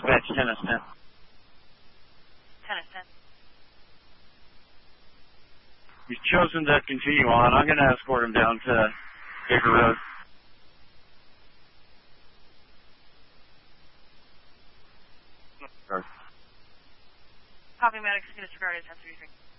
Dispatch 10 is 10. 10 is 10. He's chosen to continue on. I'm going to escort him down to Baker Road. Copy, medics, disregarded 1033.